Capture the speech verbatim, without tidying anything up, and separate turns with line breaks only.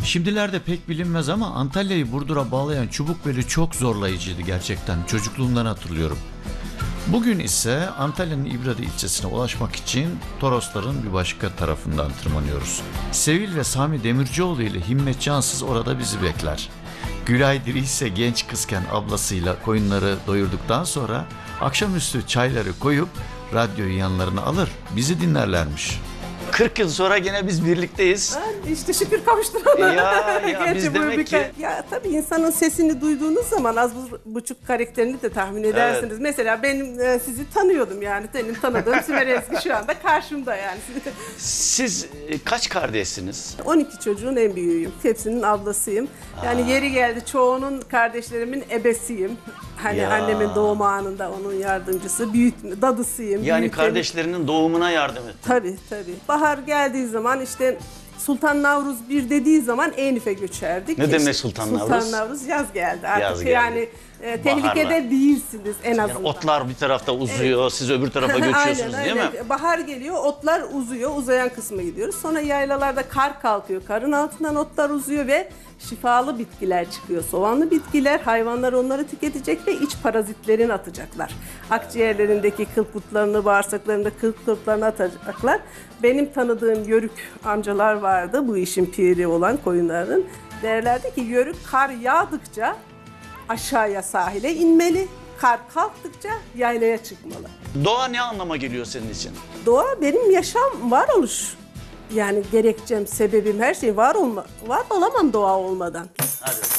Şimdilerde pek bilinmez ama Antalya'yı Burdur'a bağlayan Çubukbeli çok zorlayıcıydı gerçekten. Çocukluğumdan hatırlıyorum. Bugün ise Antalya'nın İbradi ilçesine ulaşmak için Torosların bir başka tarafından tırmanıyoruz. Sevil ve Sami Demircioğlu ile Himmet Cansız orada bizi bekler. Gülay Diri ise genç kızken ablasıyla koyunları doyurduktan sonra akşamüstü çayları koyup radyoyu yanlarına alır, bizi dinlerlermiş. kırk yıl sonra gene biz birlikteyiz.
Ha, işte şükür kavuşturana.
Ya, ya biz demek ki...
Ya tabii insanın sesini duyduğunuz zaman az buçuk karakterini de tahmin edersiniz. Evet. Mesela ben e, sizi tanıyordum yani. Senin tanıdığım Sümer Ezgi şu anda karşımda yani.
Siz e, kaç kardeşsiniz?
on iki çocuğun en büyüğüyüm. Hepsinin ablasıyım. Yani Aa. yeri geldi çoğunun kardeşlerimin ebesiyim. Hani ya. Annemin doğum anında onun yardımcısı, büyütme, dadısıyım.
Yani
büyüteni.
Kardeşlerinin doğumuna yardım ettin.
Tabii tabii. Bahar geldiği zaman işte Sultan Navruz bir dediği zaman Enif'e göçerdik.
Ne işte, demek Sultan Navruz?
Sultan Navruz yaz geldi artık
yaz geldi.
Yani e, tehlikede Baharla. Değilsiniz en azından.
Yani otlar bir tarafta uzuyor, evet. Siz öbür tarafa göçüyorsunuz
aynen,
değil
aynen.
mi?
Bahar geliyor, otlar uzuyor, uzayan kısma gidiyoruz. Sonra yaylalarda kar kalkıyor, karın altından otlar uzuyor ve şifalı bitkiler çıkıyor. Soğanlı bitkiler, hayvanlar onları tüketecek ve iç parazitlerini atacaklar. Akciğerlerindeki kıl kurtlarını, bağırsaklarında kıl kurtlarını atacaklar. Benim tanıdığım yörük amcalar vardı, bu işin piri olan koyunların. Derlerdi ki yörük kar yağdıkça aşağıya sahile inmeli, kar kalktıkça yaylaya çıkmalı.
Doğa ne anlama geliyor senin için?
Doğa benim yaşam, varoluş. Yani gerekçem, sebebim, her şey var olma, var olamam doğa olmadan.
Hadi.